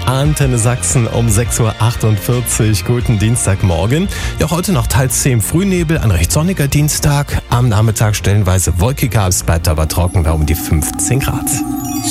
Antenne Sachsen um 6.48 Uhr. Guten Dienstagmorgen. Ja, heute noch teils im Frühnebel, ein recht sonniger Dienstag. Am Nachmittag stellenweise wolkiger, es bleibt aber trocken bei um die 15 Grad.